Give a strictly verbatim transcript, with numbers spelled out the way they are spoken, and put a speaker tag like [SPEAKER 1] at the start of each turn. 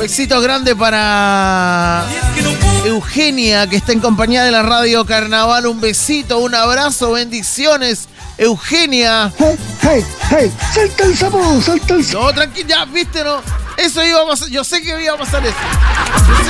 [SPEAKER 1] Besito grande para Eugenia, que está en compañía de la Radio Carnaval. Un besito, un abrazo, bendiciones, Eugenia.
[SPEAKER 2] Hey, hey, hey, salta el sapo, salta el sapo.
[SPEAKER 1] No, tranquilo, ya, viste, no. Eso iba a pasar, yo sé que iba a pasar eso. Yo sé